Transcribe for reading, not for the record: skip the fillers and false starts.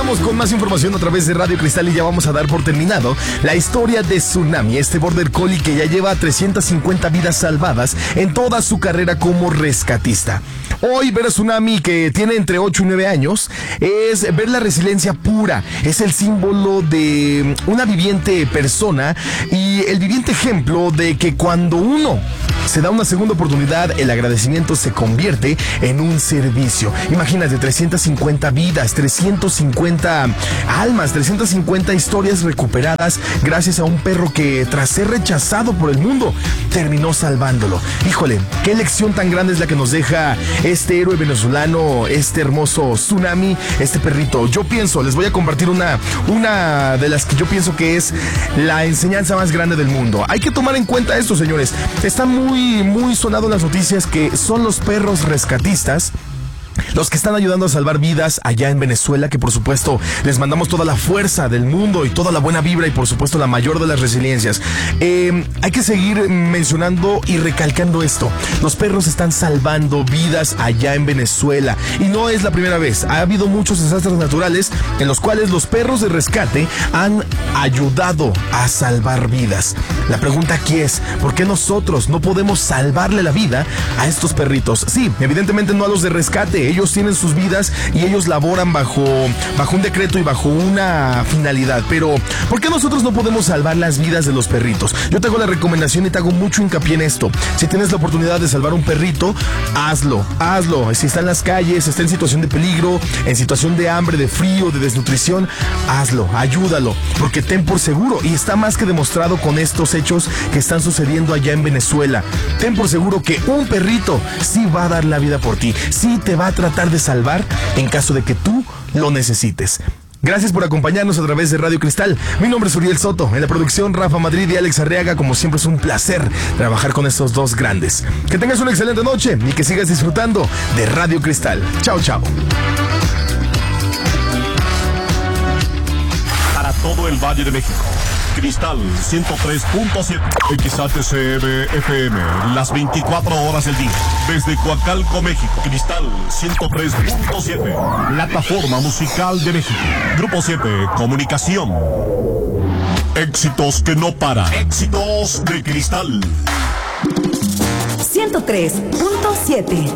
Regresamos con más información a través de Radio Cristal y ya vamos a dar por terminado la historia de Tsunami, este border collie que ya lleva 350 vidas salvadas en toda su carrera como rescatista. Hoy ver a Tsunami, que tiene entre 8 y 9 años, es ver la resiliencia pura, es el símbolo de una viviente persona y el viviente ejemplo de que cuando uno se da una segunda oportunidad, el agradecimiento se convierte en un servicio. Imagínate, 350 vidas, 350 almas, 350 historias recuperadas gracias a un perro que, tras ser rechazado por el mundo, terminó salvándolo. Híjole, qué lección tan grande es la que nos deja este héroe venezolano, este hermoso Tsunami, este perrito. Yo pienso, les voy a compartir una de las que yo pienso que es la enseñanza más grande del mundo. Hay que tomar en cuenta esto, señores. Está muy sonado en las noticias que son los perros rescatistas los que están ayudando a salvar vidas allá en Venezuela, que por supuesto les mandamos toda la fuerza del mundo y toda la buena vibra y por supuesto la mayor de las resiliencias. Hay que seguir mencionando y recalcando esto. Los perros están salvando vidas allá en Venezuela y no es la primera vez. Ha habido muchos desastres naturales en los cuales los perros de rescate han ayudado a salvar vidas. La pregunta aquí es, ¿por qué nosotros no podemos salvarle la vida a estos perritos? Sí, evidentemente no a los de rescate. Ellos tienen sus vidas y ellos laboran bajo un decreto y bajo una finalidad. Pero, ¿por qué nosotros no podemos salvar las vidas de los perritos? Yo te hago la recomendación y te hago mucho hincapié en esto. Si tienes la oportunidad de salvar un perrito, hazlo. Si está en las calles, está en situación de peligro, en situación de hambre, de frío, de desnutrición, hazlo, ayúdalo. Porque ten por seguro, y está más que demostrado con estos hechos que están sucediendo allá en Venezuela, ten por seguro que un perrito sí va a dar la vida por ti, sí te va a tratar de salvar en caso de que tú lo necesites. Gracias por acompañarnos a través de Radio Cristal. Mi nombre es Uriel Soto. En la producción, Rafa Madrid y Alex Arriaga. Como siempre, es un placer trabajar con estos dos grandes. Que tengas una excelente noche y que sigas disfrutando de Radio Cristal. Chao, chao. Para todo el Valle de México, Cristal 103.7, XHCM FM, las 24 horas del día. Desde Coacalco, México, Cristal 103.7, plataforma musical de México. Grupo 7, comunicación. Éxitos que no paran. Éxitos de Cristal 103.7.